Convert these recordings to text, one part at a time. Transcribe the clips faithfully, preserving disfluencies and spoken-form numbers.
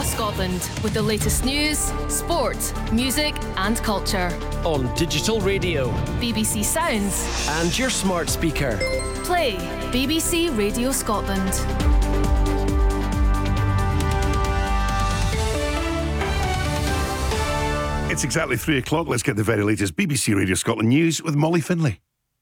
across Scotland with the latest news, sport, music and culture. On digital radio, B B C Sounds and your smart speaker. Play B B C Radio Scotland. It's exactly three o'clock. Let's get the very latest B B C Radio Scotland news with Molly Finlay.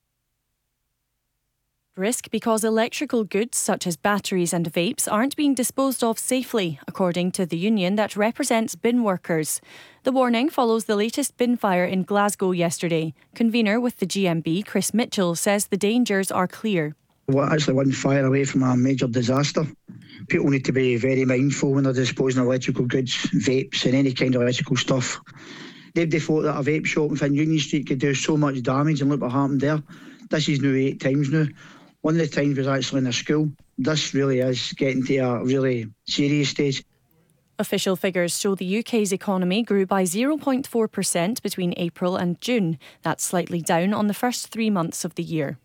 Risk because electrical goods such as batteries and vapes aren't being disposed of safely, according to the union that represents bin workers. The warning follows the latest bin fire in Glasgow yesterday. Convener with the G M B, Chris Mitchell, says the dangers are clear. We're actually one fire away from a major disaster. People need to be very mindful when they're disposing of electrical goods, vapes and any kind of electrical stuff. They thought that a vape shop within Union Street could do so much damage, and look what happened there. This is now eight times now. One of the times was actually in a school. This really is getting to a really serious stage. Official figures show the U K's economy grew by zero point four percent between April and June. That's slightly down on the first three months of the year.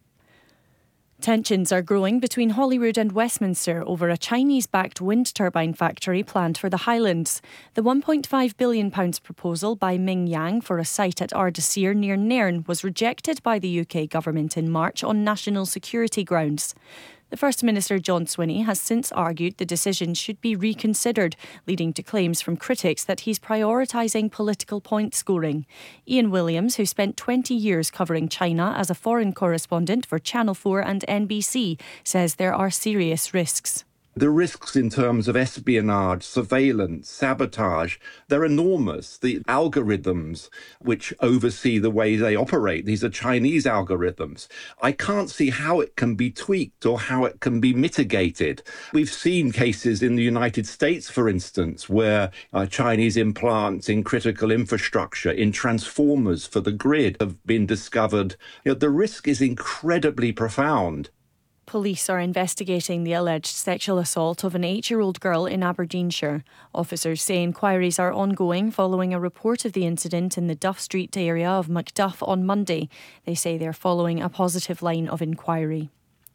Tensions are growing between Holyrood and Westminster over a Chinese-backed wind turbine factory planned for the Highlands. The one point five billion pounds proposal by Ming Yang for a site at Ardasir near Nairn was rejected by the U K government in March on national security grounds. The First Minister, John Swinney, has since argued the decision should be reconsidered, leading to claims from critics that he's prioritising political point scoring. Ian Williams, who spent twenty years covering China as a foreign correspondent for Channel four and N B C, says there are serious risks. The risks in terms of espionage, surveillance, sabotage, they're enormous. The algorithms which oversee the way they operate, these are Chinese algorithms. I can't see how it can be tweaked or how it can be mitigated. We've seen cases in the United States, for instance, where uh, Chinese implants in critical infrastructure, in transformers for the grid, have been discovered. You know, the risk is incredibly profound. Police are investigating the alleged sexual assault of an eight-year-old girl in Aberdeenshire. Officers say inquiries are ongoing following a report of the incident in the Duff Street area of Macduff on Monday. They say they're following a positive line of inquiry.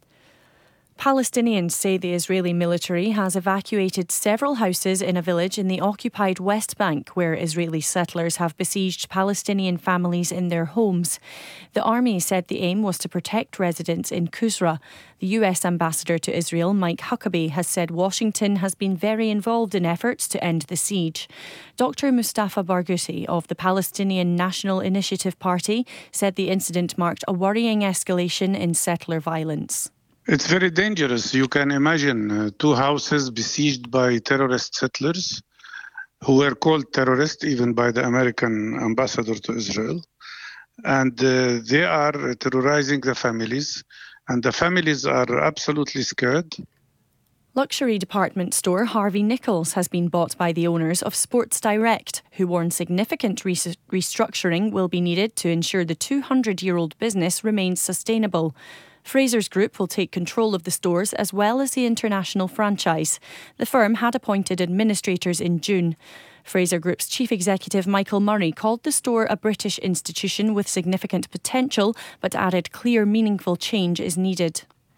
Palestinians say the Israeli military has evacuated several houses in a village in the occupied West Bank, where Israeli settlers have besieged Palestinian families in their homes. The army said the aim was to protect residents in Kusra. The U S ambassador to Israel, Mike Huckabee, has said Washington has been very involved in efforts to end the siege. Doctor Mustafa Barghouti of the Palestinian National Initiative Party said the incident marked a worrying escalation in settler violence. It's very dangerous. You can imagine uh, two houses besieged by terrorist settlers who were called terrorists even by the American ambassador to Israel. And uh, they are terrorizing the families, and the families are absolutely scared. Luxury department store Harvey Nichols has been bought by the owners of Sports Direct, who warn significant res- restructuring will be needed to ensure the two hundred year old business remains sustainable. Fraser's Group will take control of the stores as well as the international franchise. The firm had appointed administrators in June. Fraser Group's chief executive Michael Murray called the store a British institution with significant potential, but added clear, meaningful change is needed.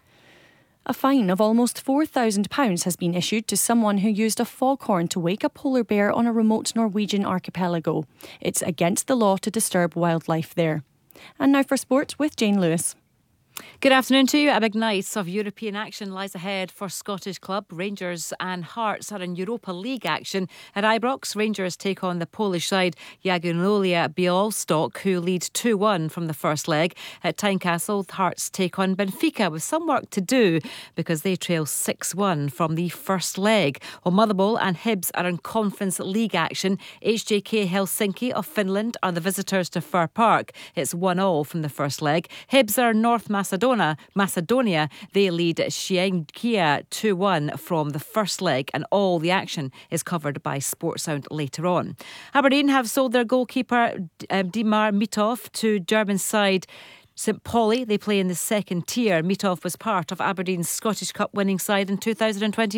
A fine of almost four thousand pounds has been issued to someone who used a foghorn to wake a polar bear on a remote Norwegian archipelago. It's against the law to disturb wildlife there. And now for sport with Jane Lewis. Good afternoon to you. A big night of European action lies ahead for Scottish club. Rangers and Hearts are in Europa League action. At Ibrox, Rangers take on the Polish side Jagiellonia Białystok, who lead two one from the first leg. At Tynecastle, Hearts take on Benfica with some work to do because they trail six one from the first leg. While Motherwell and Hibs are in Conference League action. H J K Helsinki of Finland are the visitors to Fir Park. It's one all from the first leg. Hibs are North Macedonia. Macedonia, Macedonia, they lead Scienkia two one from the first leg, and all the action is covered by Sportsound later on. Aberdeen have sold their goalkeeper um, Dimar Mitov to German side St Pauli. They play in the second tier. Mitov was part of Aberdeen's Scottish Cup winning side in two thousand twenty.